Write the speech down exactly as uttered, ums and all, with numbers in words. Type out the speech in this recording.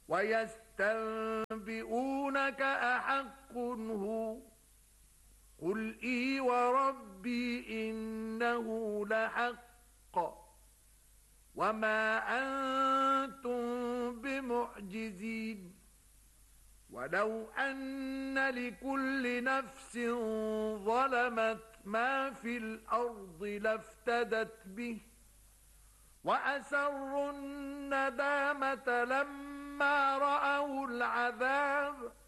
ويستنبئونك أحق هو قل إي وربي إنه لحق وما أنتم بمعجزين ولو أن لكل نفس ظلمت ما في الأرض لافتدت به وأسروا الندامة لما رأوا العذاب